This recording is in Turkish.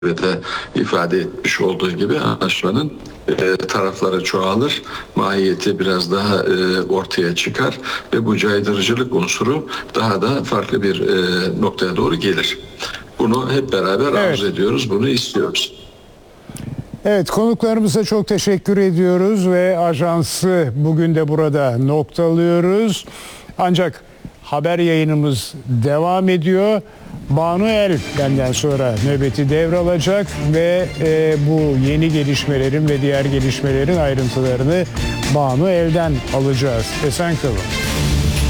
ve de ifade etmiş olduğu gibi anlaşmanın tarafları çoğalır, mahiyeti biraz daha ortaya çıkar ve bu caydırıcılık unsuru daha da farklı bir noktaya doğru gelir. Bunu hep beraber arzu ediyoruz, bunu istiyoruz. Evet, konuklarımıza çok teşekkür ediyoruz ve ajansı bugün de burada noktalıyoruz. Ancak haber yayınımız devam ediyor. Banu El benden sonra nöbeti devralacak ve bu yeni gelişmelerin ve diğer gelişmelerin ayrıntılarını Banu El'den alacağız. Esen kalın.